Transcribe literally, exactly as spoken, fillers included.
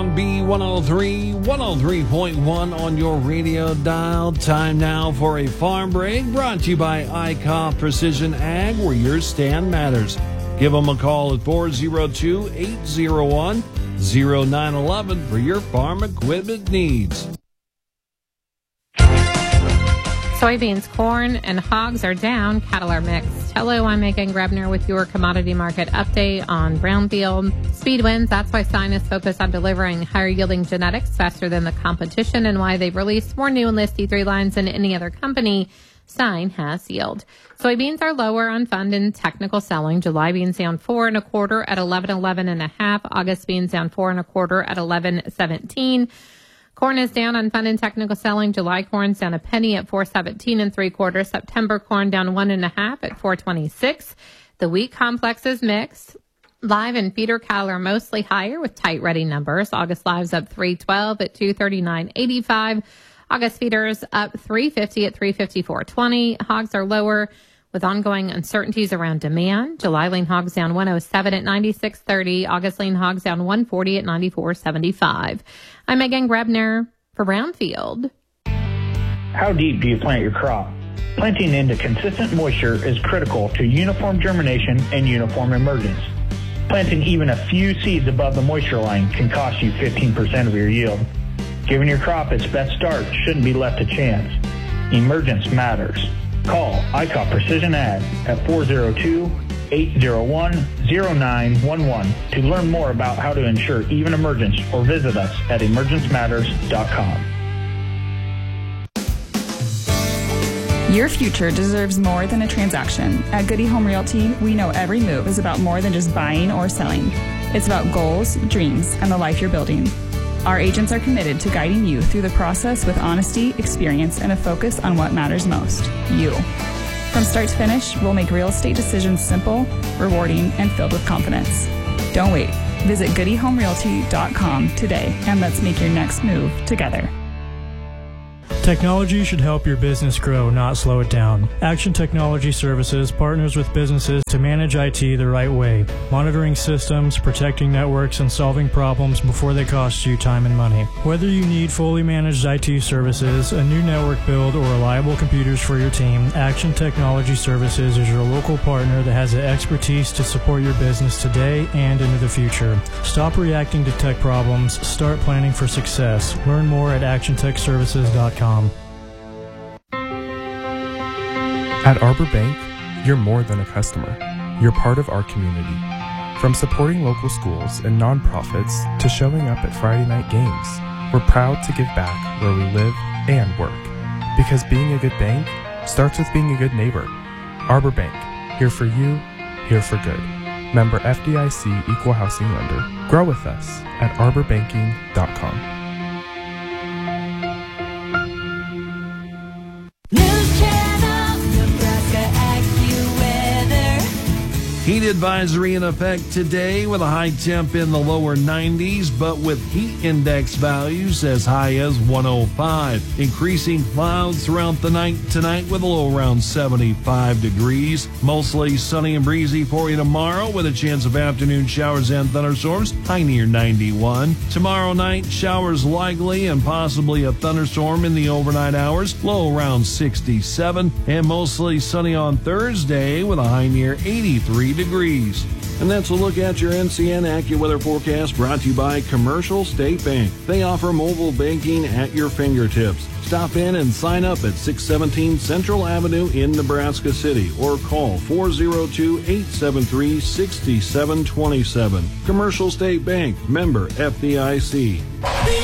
on B one oh three, one oh three point one on your radio dial. Time now for a farm break brought to you by I C O P Precision Ag, where your stand matters. Give them a call at four oh two, eight oh one, oh nine one one for your farm equipment needs. Soybeans, corn, and hogs are down. Cattle are mixed. Hello, I'm Megan Grebner with your commodity market update on Brownfield. Speed wins. That's why Stein is focused on delivering higher yielding genetics faster than the competition, and why they've released more new Enlist E three lines than any other company. Stein has yield. Soybeans are lower on fund and technical selling. July beans down four and a quarter at eleven eleven and a half. August beans down four and a quarter at eleven seventeen. Corn is down on fund and technical selling. July corn's down a penny at four seventeen and three quarters. September corn down one and a half at four twenty-six. The wheat complex is mixed. Live and feeder cattle are mostly higher with tight ready numbers. August live's up three twelve at two thirty-nine eighty-five. August feeders up three fifty at three fifty-four twenty. Hogs are lower with ongoing uncertainties around demand. July lean hogs down one oh seven at ninety-six thirty. August lean hogs down one forty at ninety-four seventy-five. I'm Megan Grebner for Brownfield. How deep do you plant your crop? Planting into consistent moisture is critical to uniform germination and uniform emergence. Planting even a few seeds above the moisture line can cost you fifteen percent of your yield. Giving your crop its best start shouldn't be left to chance. Emergence matters. Call I C O P Precision Ag at four oh two, eight oh one, oh nine one one to learn more about how to ensure even emergence, or visit us at emergence matters dot com. Your future deserves more than a transaction. At Goody Home Realty, we know every move is about more than just buying or selling. It's about goals, dreams, and the life you're building. Our agents are committed to guiding you through the process with honesty, experience, and a focus on what matters most, you. From start to finish, we'll make real estate decisions simple, rewarding, and filled with confidence. Don't wait. Visit goody home realty dot com today, and let's make your next move together. Technology should help your business grow, not slow it down. Action Technology Services partners with businesses to manage I T the right way, monitoring systems, protecting networks, and solving problems before they cost you time and money. Whether you need fully managed I T services, a new network build, or reliable computers for your team, Action Technology Services is your local partner that has the expertise to support your business today and into the future. Stop reacting to tech problems. Start planning for success. Learn more at action tech services dot com. At Arbor Bank, you're more than a customer. You're part of our community. From supporting local schools and nonprofits to showing up at Friday night games, we're proud to give back where we live and work. Because being a good bank starts with being a good neighbor. Arbor Bank, here for you, here for good. Member F D I C Equal Housing Lender. Grow with us at arbor banking dot com. Heat advisory in effect today with a high temp in the lower nineties, but with heat index values as high as one oh five. Increasing clouds throughout the night tonight with a low around seventy-five degrees. Mostly sunny and breezy for you tomorrow with a chance of afternoon showers and thunderstorms, high near ninety-one. Tomorrow night, showers likely and possibly a thunderstorm in the overnight hours, low around sixty-seven. And mostly sunny on Thursday with a high near eighty-three degrees. And that's a look at your N C N AccuWeather forecast, brought to you by Commercial State Bank. They offer mobile banking at your fingertips. Stop in and sign up at six seventeen Central Avenue in Nebraska City, or call four oh two, eight seven three, six seven two seven. Commercial State Bank, member F D I C.